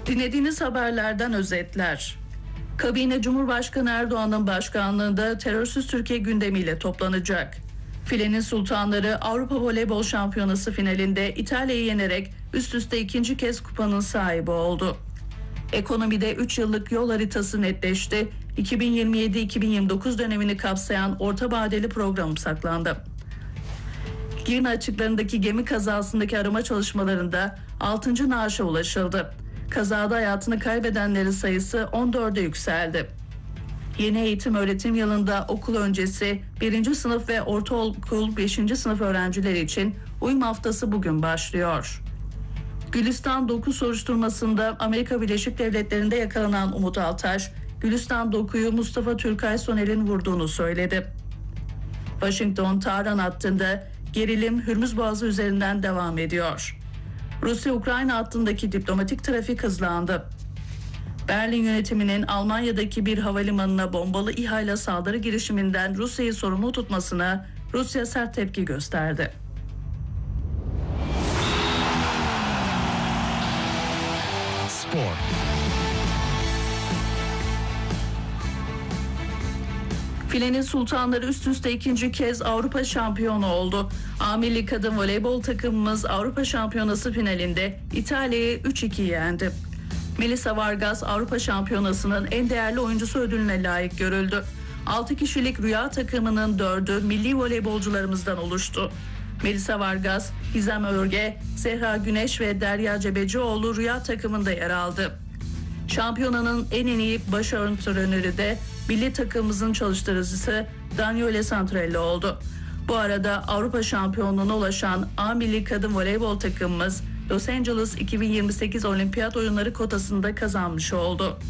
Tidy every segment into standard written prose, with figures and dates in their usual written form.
Dinlediğiniz haberlerden özetler. Kabine Cumhurbaşkanı Erdoğan'ın başkanlığında terörsüz Türkiye gündemiyle toplanacak. Filenin Sultanları Avrupa Voleybol Şampiyonası finalinde İtalya'yı yenerek üst üste ikinci kez kupanın sahibi oldu. Ekonomide 3 yıllık yol haritası netleşti. 2027-2029 dönemini kapsayan orta vadeli program saklandı. Girne açıklarındaki gemi kazasındaki arama çalışmalarında 6. naaşa ulaşıldı. Kazada hayatını kaybedenlerin sayısı 14'e yükseldi. Yeni eğitim öğretim yılında okul öncesi 1. sınıf ve ortaokul 5. sınıf öğrencileri için uyum haftası bugün başlıyor. Gülistan Doku soruşturmasında Amerika Birleşik Devletleri'nde yakalanan Umut Altaş, Gülistan Doku'yu Mustafa Türkay Soner'in vurduğunu söyledi. Washington-Tahran hattında gerilim Hürmüz Boğazı üzerinden devam ediyor. Rusya-Ukrayna hattındaki diplomatik trafik hızlandı. Berlin yönetiminin Almanya'daki bir havalimanına bombalı İHA'yla saldırı girişiminden Rusya'yı sorumlu tutmasına Rusya sert tepki gösterdi. Spor. Filenin Sultanları üst üste ikinci kez Avrupa şampiyonu oldu. A Milli Kadın Voleybol takımımız Avrupa Şampiyonası finalinde İtalya'yı 3-2 yendi. Melissa Vargas Avrupa Şampiyonası'nın en değerli oyuncusu ödülüne layık görüldü. 6 kişilik rüya takımının 4'ü milli voleybolcularımızdan oluştu. Melissa Vargas, Gizem Örge, Zehra Güneş ve Derya Cebecioğlu rüya takımında yer aldı. Şampiyonanın en iyi baş antrenörü de milli takımımızın çalıştırıcısı Daniele Santrelli oldu. Bu arada Avrupa şampiyonluğuna ulaşan A Milli Kadın Voleybol takımımız Los Angeles 2028 Olimpiyat Oyunları kotasında kazanmış oldu.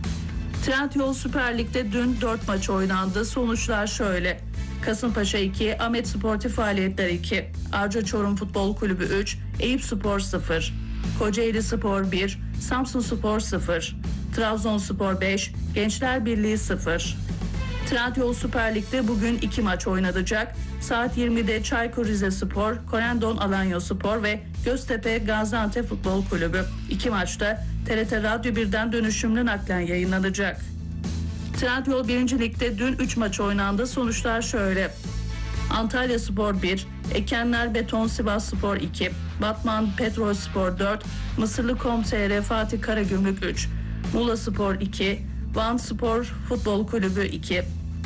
Trendyol Süper Lig'de dün 4 maç oynandı. Sonuçlar şöyle: Kasımpaşa 2, Ahmet Sportif Faaliyetler 2, Arca Çorum Futbol Kulübü 3, Eyüpspor 0, Kocaeli Spor 1, Samsunspor 0, Trabzonspor 5, Gençler Birliği 0. Trendyol Süper Lig'de bugün 2 maç oynanacak. Saat 20'de Çaykur Rizespor, Corendon Alanyaspor ve Göztepe Gaziantep Futbol Kulübü. 2 maçta TRT Radyo 1'den dönüşümlü naklen yayınlanacak. Trendyol 1. Lig'de dün 3 maç oynandı. Sonuçlar şöyle: Antalyaspor 1, Ekenler Beton Sivasspor 2, Batman Petrolspor 4, Mısırlı.com.tr Fatih Karagümrük 3, Muğlaspor 2, Van Spor Futbol Kulübü 2.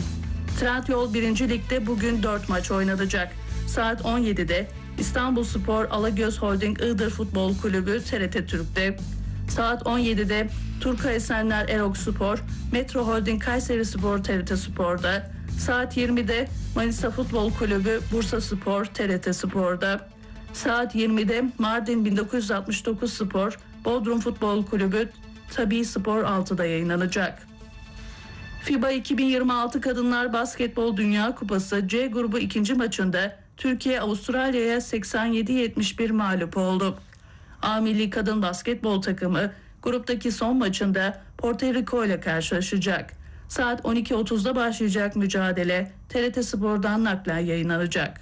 Trendyol 1. Lig'de bugün 4 maç oynanacak. Saat 17'de İstanbulspor Alagöz Holding Iğdır Futbol Kulübü TRT Türk'te. Saat 17'de Turka Esenler Erok Spor, Metro Holding Kayserispor TRT Spor'da. Saat 20'de Manisa Futbol Kulübü Bursa Spor TRT Spor'da. Saat 20'de Mardin 1969 Spor, Bodrum Futbol Kulübü Tabii Spor 6'da yayınlanacak. FIBA 2026 Kadınlar Basketbol Dünya Kupası C grubu 2. maçında Türkiye Avustralya'ya 87-71 mağlup oldu. A Milli Kadın Basketbol takımı gruptaki son maçında Porto Rico ile karşılaşacak. Saat 12.30'da başlayacak mücadele TRT Spor'dan naklen yayınlanacak.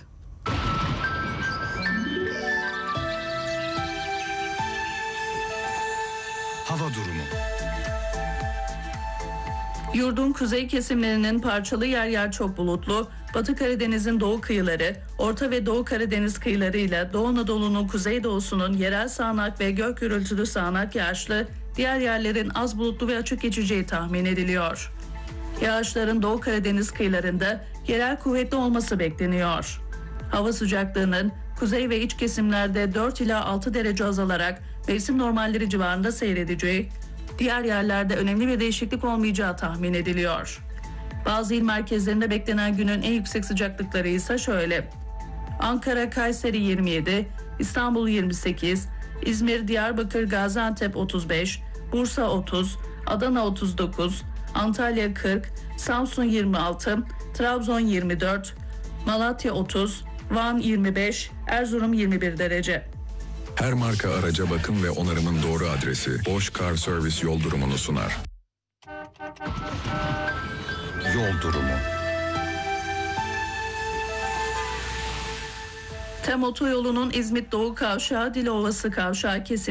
Hava durumu. Yurdun kuzey kesimlerinin parçalı yer yer çok bulutlu, Batı Karadeniz'in doğu kıyıları, Orta ve Doğu Karadeniz kıyılarıyla Doğu Anadolu'nun kuzeydoğusunun yerel sağanak ve gök gürültülü sağanak yağışlı, diğer yerlerin az bulutlu ve açık geçeceği tahmin ediliyor. Yağışların Doğu Karadeniz kıyılarında yerel kuvvetli olması bekleniyor. Hava sıcaklığının kuzey ve iç kesimlerde 4 ila 6 derece azalarak mevsim normalleri civarında seyredeceği, diğer yerlerde önemli bir değişiklik olmayacağı tahmin ediliyor. Bazı il merkezlerinde beklenen günün en yüksek sıcaklıkları ise şöyle: Ankara, Kayseri 27, İstanbul 28, İzmir, Diyarbakır, Gaziantep 35, Bursa 30, Adana 39, Antalya 40, Samsun 26, Trabzon 24, Malatya 30, Van 25, Erzurum 21 derece. Her marka araca bakım ve onarımın doğru adresi Bosch Car Service yol durumunu sunar. Yol durumu. TEM otoyolunun İzmit Doğu Kavşağı Dilovası Kavşağı kesimi